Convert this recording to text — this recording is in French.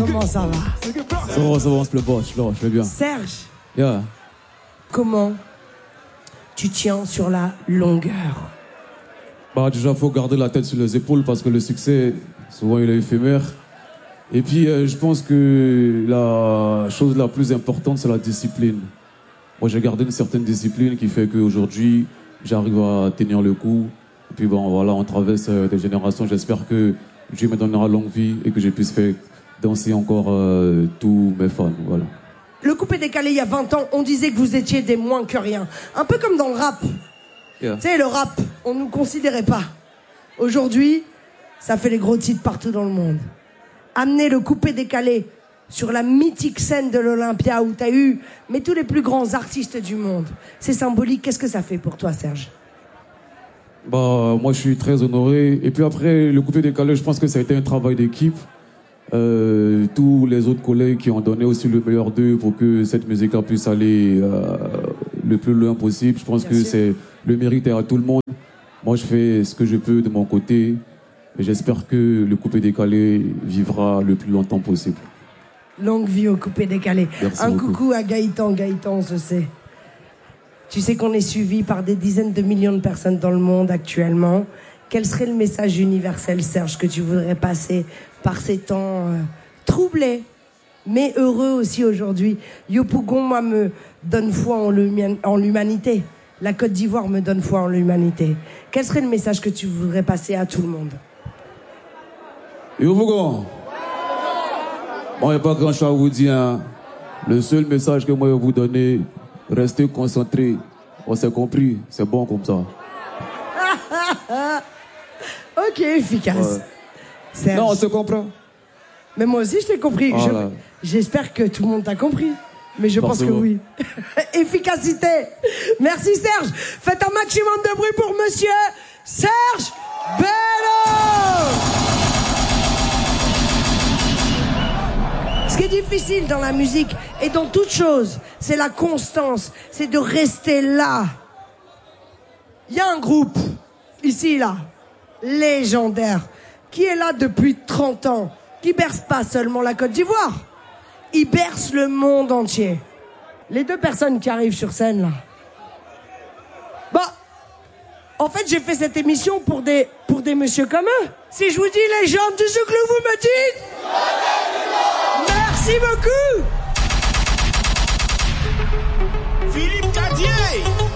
Comment ça va? Ça va, on se plaît pas, je vais bien. Serge, Yeah. comment tu tiens sur la longueur? Bah déjà, faut garder la tête sur les épaules parce que le succès, souvent, il est éphémère. Et puis, je pense que la chose la plus importante, c'est la discipline. Moi, j'ai gardé une certaine discipline qui fait qu'aujourd'hui, j'arrive à tenir le coup. Et puis bon, voilà, on traverse des générations. J'espère que Dieu me donnera longue vie et que je puisse faire danser encore tous mes fans, voilà. Le coupé décalé, il y a 20 ans, on disait que vous étiez des moins que rien. Un peu comme dans le rap. Yeah. Tu sais, le rap, on nous considérait pas. Aujourd'hui, ça fait les gros titres partout dans le monde. Amener le coupé décalé sur la mythique scène de l'Olympia où t'as eu mais tous les plus grands artistes du monde. C'est symbolique. Qu'est-ce que ça fait pour toi, Serge? Bah, moi, je suis très honoré. Et puis après, le coupé décalé, je pense que ça a été un travail d'équipe. Tous les autres collègues qui ont donné aussi le meilleur d'eux pour que cette musique puisse aller le plus loin possible. Je pense que c'est le mérite est à tout le monde. Moi, je fais ce que je peux de mon côté. Et j'espère que le coupé décalé vivra le plus longtemps possible. Longue vie au coupé décalé. Merci Un beaucoup. coucou à Gaëtan. Gaëtan, je sais. Tu sais qu'on est suivi par des dizaines de millions de personnes dans le monde actuellement. Quel serait le message universel, Serge, que tu voudrais passer par ces temps troublés, mais heureux aussi aujourd'hui? Yopougon, moi, me donne foi en l'humanité. La Côte d'Ivoire me donne foi en l'humanité. Quel serait le message que tu voudrais passer à tout le monde? Yopougon, bon, il n'y a pas grand-chose à vous dire. Hein. Le seul message que moi je vais vous donner, restez concentrés. On s'est compris, c'est bon comme ça. Ok, efficace. Ouais. Non, on se comprend. Mais moi aussi, je t'ai compris. Voilà. J'espère que tout le monde t'a compris. Mais je pense que oui. Efficacité. Merci, Serge. Faites un maximum de bruit pour monsieur Serge Bello. Ce qui est difficile dans la musique et dans toute chose, c'est la constance. C'est de rester là. Il y a un groupe, ici, là, légendaire, qui est là depuis 30 ans, qui berce pas seulement la Côte d'Ivoire, il berce le monde entier. Les deux personnes qui arrivent sur scène, là. Bah, en fait, j'ai fait cette émission pour des messieurs comme eux. Si je vous dis légende du zouk, vous me dites... Merci beaucoup.